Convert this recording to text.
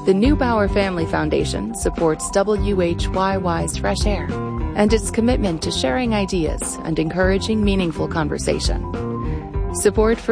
The Neubauer Family Foundation supports WHYY's Fresh Air and its commitment to sharing ideas and encouraging meaningful conversation. Support for